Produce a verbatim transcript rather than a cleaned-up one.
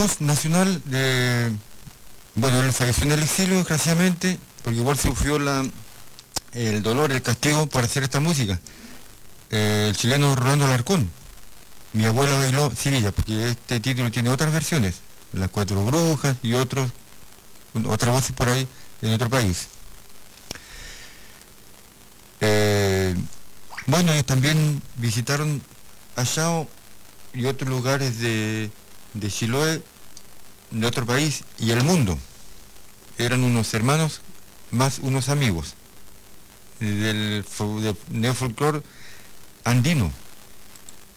voz nacional de... Bueno, él falleció en el exilio, desgraciadamente, porque igual sufrió la, el dolor, el castigo por hacer esta música. Eh, el chileno Rolando Alarcón. Mi abuela bailó Sevilla, porque este título tiene otras versiones, Las Cuatro Brujas y otros, otras voces por ahí en otro país. Eh, bueno, ellos también visitaron Allao y otros lugares de, de Chiloé, de otro país y el mundo. Eran unos hermanos más unos amigos del, del neofolclore andino.